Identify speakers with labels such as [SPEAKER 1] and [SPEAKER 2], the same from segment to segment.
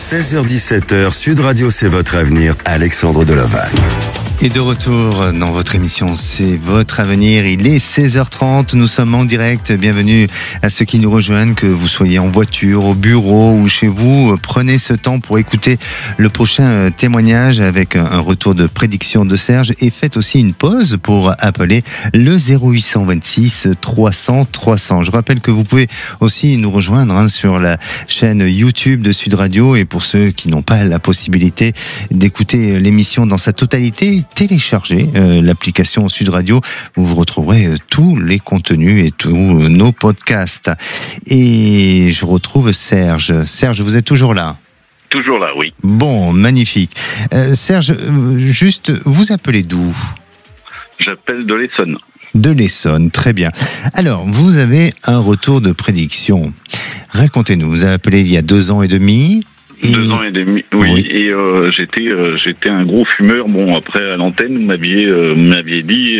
[SPEAKER 1] 16h-17h, Sud Radio, c'est votre avenir. Alexandre Delovac.
[SPEAKER 2] Et de retour dans votre émission, c'est votre avenir. Il est 16h30, nous sommes en direct. Bienvenue à ceux qui nous rejoignent, que vous soyez en voiture, au bureau ou chez vous. Prenez ce temps pour écouter le prochain témoignage avec un retour de prédiction de Serge. Et faites aussi une pause pour appeler le 0826 300 300. Je rappelle que vous pouvez aussi nous rejoindre sur la chaîne YouTube de Sud Radio. Et pour ceux qui n'ont pas la possibilité d'écouter l'émission dans sa totalité, téléchargez l'application Sud Radio. Vous retrouverez tous les contenus et tous nos podcasts. Et je retrouve Serge. Serge, vous êtes toujours là ?
[SPEAKER 3] Toujours là, oui.
[SPEAKER 2] Bon, magnifique. Serge, juste, vous appelez d'où ?
[SPEAKER 3] J'appelle de l'Essonne.
[SPEAKER 2] De l'Essonne, très bien. Alors, vous avez un retour de prédiction. Racontez-nous, vous avez appelé il y a 2 ans et demi.
[SPEAKER 3] 2 ans et demi, oui. Et j'étais un gros fumeur. Bon, après à l'antenne, vous m'aviez dit,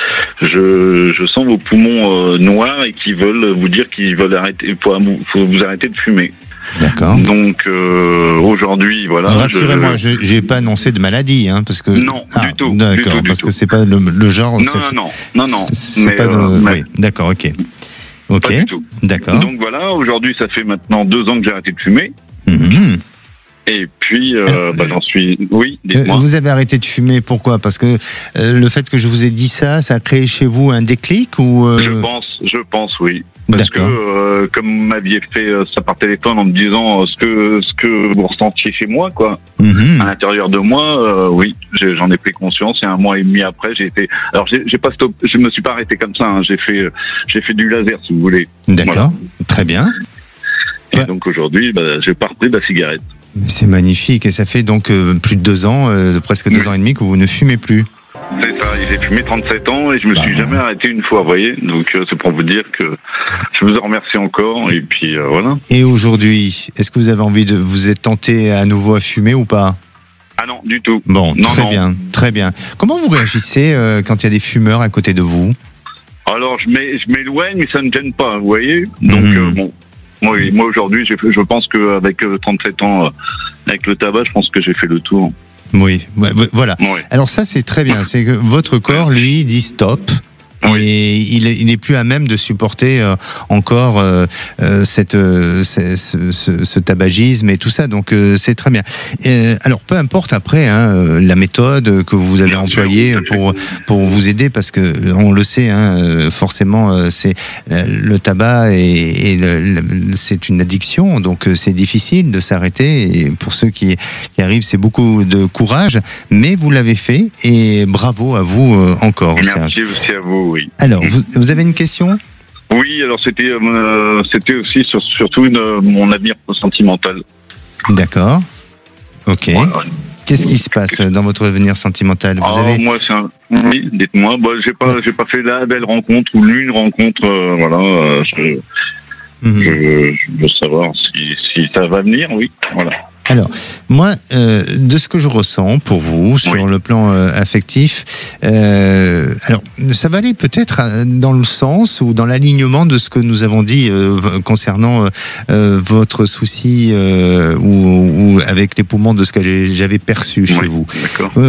[SPEAKER 3] je sens vos poumons noirs et qui veulent vous dire qu'ils veulent arrêter, faut vous arrêter de fumer.
[SPEAKER 2] D'accord.
[SPEAKER 3] Donc aujourd'hui, voilà.
[SPEAKER 2] Rassurez-moi, j'ai pas annoncé de maladie, hein, parce que
[SPEAKER 3] non, du tout.
[SPEAKER 2] D'accord, parce que c'est pas le genre.
[SPEAKER 3] Non.
[SPEAKER 2] C'est pas oui, d'accord, ok.
[SPEAKER 3] Pas du tout.
[SPEAKER 2] D'accord.
[SPEAKER 3] Donc voilà, aujourd'hui, ça fait maintenant 2 ans que j'ai arrêté de fumer.
[SPEAKER 2] Mmh.
[SPEAKER 3] Et puis, j'en suis... Oui, dites-moi.
[SPEAKER 2] Vous avez arrêté de fumer, pourquoi ? Parce que le fait que je vous ai dit ça a créé chez vous un déclic ou
[SPEAKER 3] Je pense, oui. Parce
[SPEAKER 2] D'accord.
[SPEAKER 3] que, comme vous m'aviez fait ça par téléphone en me disant ce que vous ressentiez chez moi, quoi, à l'intérieur de moi, oui, j'en ai pris conscience. Et 1 mois et demi après, j'ai été... Alors, j'ai pas stoppé, je me suis pas arrêté comme ça, hein, j'ai fait du laser, si vous voulez.
[SPEAKER 2] D'accord, voilà. Très bien.
[SPEAKER 3] Et donc aujourd'hui, j'ai pas repris de la cigarette.
[SPEAKER 2] C'est magnifique, et ça fait donc plus de 2 ans, presque 2 ans et demi que vous ne fumez plus.
[SPEAKER 3] C'est ça, j'ai fumé 37 ans et je me suis jamais arrêté une fois, vous voyez. Donc c'est pour vous dire que je vous en remercie encore, et puis voilà.
[SPEAKER 2] Et aujourd'hui, est-ce que vous avez envie de vous être tenté à nouveau à fumer ou pas ?
[SPEAKER 3] Ah non, du tout.
[SPEAKER 2] Bon, bien, très bien. Comment vous réagissez quand il y a des fumeurs à côté de vous ?
[SPEAKER 3] Alors je m'éloigne, mais ça ne gêne pas, vous voyez. Donc bon. Moi aujourd'hui, je pense qu'avec 37 ans, avec le tabac, je pense que j'ai fait le tour.
[SPEAKER 2] Oui, voilà.
[SPEAKER 3] Oui.
[SPEAKER 2] Alors ça, c'est très bien. C'est que votre corps, lui, dit stop. Oui. Et il n'est plus à même de supporter encore ce tabagisme et tout ça. Donc c'est très bien. Alors peu importe après la méthode que vous avez employée pour vous aider, parce que on le sait, forcément c'est le tabac et c'est une addiction, donc c'est difficile de s'arrêter. Et pour ceux qui arrivent, c'est beaucoup de courage, mais vous l'avez fait et bravo à vous encore.
[SPEAKER 3] Merci aussi à vous. Oui.
[SPEAKER 2] Alors, vous avez une question ?
[SPEAKER 3] Oui, alors c'était aussi surtout mon avenir sentimental.
[SPEAKER 2] D'accord. Ok.
[SPEAKER 3] Voilà.
[SPEAKER 2] Qu'est-ce qui se passe dans votre avenir sentimental ?
[SPEAKER 3] Moi, oui, dites-moi. J'ai pas fait la belle rencontre ou l'une rencontre. Voilà. Je veux savoir si ça va venir. Oui. Voilà.
[SPEAKER 2] Alors, moi, de ce que je ressens pour vous sur le plan affectif, alors ça va aller peut-être dans le sens ou dans l'alignement de ce que nous avons dit concernant votre souci ou avec les poumons, de ce que j'avais perçu chez vous. Pourquoi ?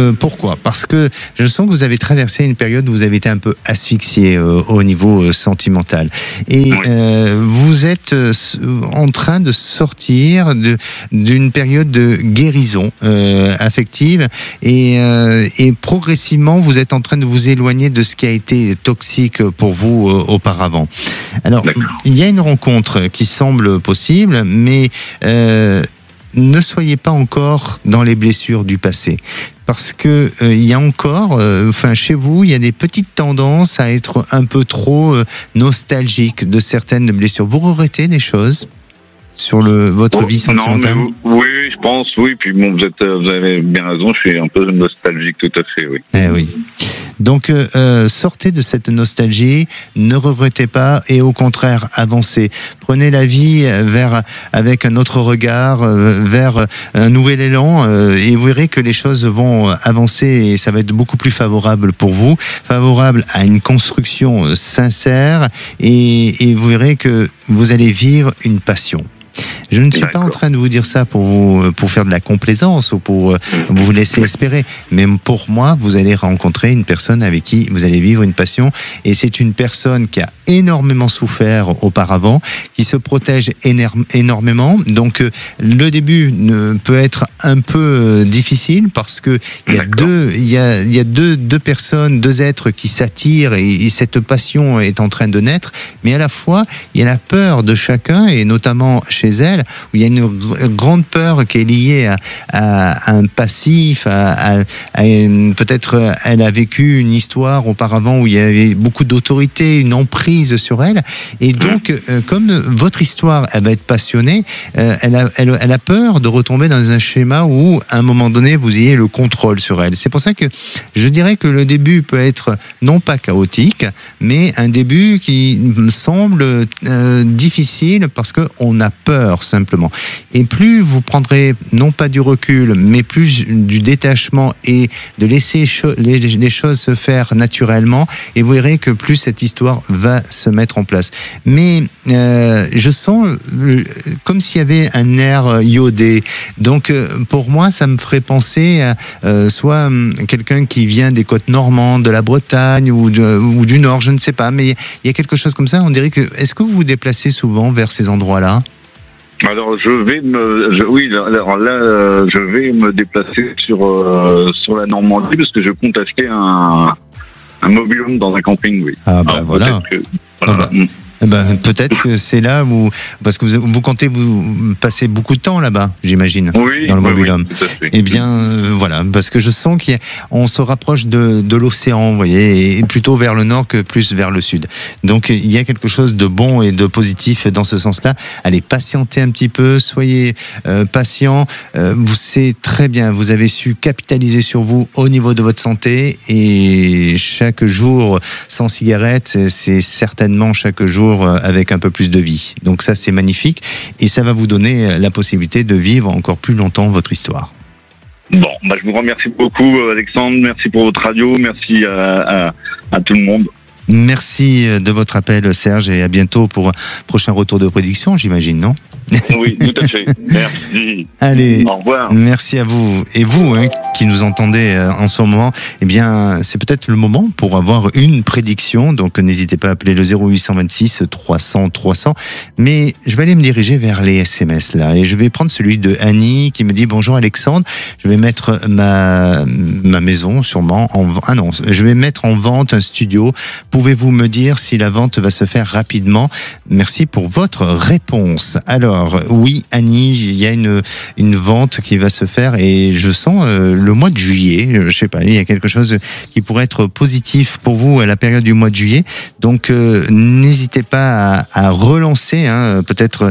[SPEAKER 2] Parce que je sens que vous avez traversé une période où vous avez été un peu asphyxié au niveau sentimental. Et vous êtes en train de sortir d'une période de guérison affective et progressivement vous êtes en train de vous éloigner de ce qui a été toxique pour vous auparavant. Alors il y a une rencontre qui semble possible, mais ne soyez pas encore dans les blessures du passé, parce que il y a encore, chez vous, il y a des petites tendances à être un peu trop nostalgique de certaines blessures. Vous regrettez des choses sur votre vie sentimentale ?
[SPEAKER 3] Oui, je pense, oui. Puis bon, vous avez bien raison, je suis un peu nostalgique, tout à fait, oui.
[SPEAKER 2] Oui. Donc, sortez de cette nostalgie, ne regrettez pas et au contraire, avancez. Prenez la vie avec un autre regard, vers un nouvel élan et vous verrez que les choses vont avancer et ça va être beaucoup plus favorable pour vous, favorable à une construction sincère et vous verrez que vous allez vivre une passion. Je ne suis pas en train de vous dire ça pour faire de la complaisance ou pour vous laisser espérer. Mais pour moi, vous allez rencontrer une personne avec qui vous allez vivre une passion. Et c'est une personne qui a énormément souffert auparavant, qui se protège énormément. Donc, le début peut être un peu difficile parce que il y a deux personnes, deux êtres qui s'attirent et cette passion est en train de naître. Mais à la fois, il y a la peur de chacun et notamment chez elle, où il y a une grande peur qui est liée à un passif, peut-être elle a vécu une histoire auparavant où il y avait beaucoup d'autorité, une emprise sur elle, et donc comme votre histoire, elle va être passionnée, elle a peur de retomber dans un schéma où à un moment donné vous ayez le contrôle sur elle. C'est pour ça que je dirais que le début peut être non pas chaotique, mais un début qui me semble difficile parce que on a peur simplement. Et plus vous prendrez non pas du recul, mais plus du détachement et de laisser les choses se faire naturellement, et vous verrez que plus cette histoire va se mettre en place. Mais je sens comme s'il y avait un air iodé. Donc pour moi, ça me ferait penser à soit quelqu'un qui vient des côtes normandes, de la Bretagne ou du Nord, je ne sais pas, mais il y a quelque chose comme ça. On dirait que, est-ce que vous vous déplacez souvent vers ces endroits-là ?
[SPEAKER 3] Alors je vais me déplacer sur la Normandie parce que je compte acheter un mobil-home dans un camping, oui.
[SPEAKER 2] Ah bah voilà. Peut-être que c'est là où, parce que vous comptez vous passer beaucoup de temps là-bas, j'imagine, dans le mobil-home.
[SPEAKER 3] Oui,
[SPEAKER 2] eh bien, voilà, parce que je sens qu'on se rapproche de l'océan, vous voyez, et plutôt vers le nord que plus vers le sud. Donc, il y a quelque chose de bon et de positif dans ce sens-là. Allez, patientez un petit peu, soyez patient. C'est très bien, vous avez su capitaliser sur vous au niveau de votre santé, et chaque jour sans cigarette, c'est certainement chaque jour avec un peu plus de vie. Donc ça, c'est magnifique, et ça va vous donner la possibilité de vivre encore plus longtemps votre histoire.
[SPEAKER 3] Bon, je vous remercie beaucoup, Alexandre. Merci pour votre radio. Merci à tout le monde.
[SPEAKER 2] Merci de votre appel, Serge, et à bientôt pour un prochain retour de prédiction, j'imagine, non ?
[SPEAKER 3] Oui, tout à fait. Merci.
[SPEAKER 2] Allez,
[SPEAKER 3] au revoir.
[SPEAKER 2] Merci à vous. Et vous, qui nous entendez en ce moment, eh bien, c'est peut-être le moment pour avoir une prédiction. Donc, n'hésitez pas à appeler le 0826 300 300. Mais je vais aller me diriger vers les SMS là, et je vais prendre celui de Annie qui me dit: bonjour Alexandre, je vais mettre ma maison sûrement je vais mettre en vente un studio. Pouvez-vous me dire si la vente va se faire rapidement? Merci pour votre réponse. Alors, oui, Annie, il y a une vente qui va se faire, et je sens le mois de juillet, je sais pas, il y a quelque chose qui pourrait être positif pour vous à la période du mois de juillet. Donc, n'hésitez pas à relancer, peut-être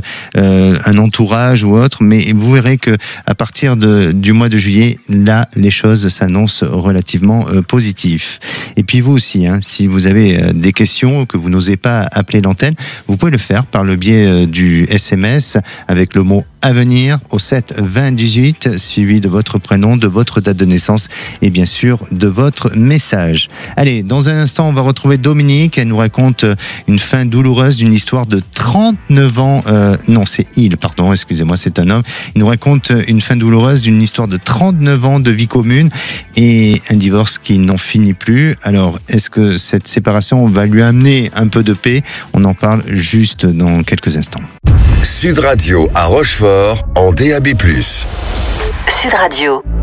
[SPEAKER 2] un entourage ou autre, mais vous verrez que à partir du mois de juillet, là, les choses s'annoncent relativement positives. Et puis vous aussi, si vous avez des questions que vous n'osez pas appeler l'antenne, vous pouvez le faire par le biais du SMS avec le mot avenir au 7 20 18, suivi de votre prénom, de votre date de naissance et bien sûr de votre message. Allez, dans un instant, on va retrouver Dominique. Elle nous raconte une fin douloureuse d'une histoire de 39 ans. Non, c'est excusez-moi, c'est un homme. Il nous raconte une fin douloureuse d'une histoire de 39 ans de vie commune et un divorce qui n'en finit plus. Alors, est-ce que cette séparation va lui amener un peu de paix? On en parle juste dans quelques instants.
[SPEAKER 1] Sud Radio à Rochefort en DAB+.
[SPEAKER 4] Sud Radio.